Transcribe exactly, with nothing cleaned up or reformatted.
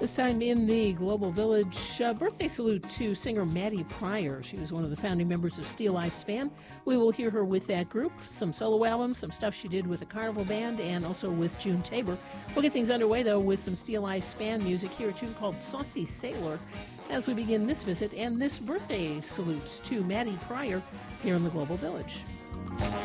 This time in the Global Village, uh, birthday salute to singer Maddie Pryor. She was one of the founding members of Steel Eye Span. We will hear her with that group, some solo albums, some stuff she did with the Carnival Band, and also with June Tabor. We'll get things underway, though, with some Steel Eye Span music. Here, a tune called Saucy Sailor, as we begin this visit and this birthday salute to Maddie Pryor here in the Global Village.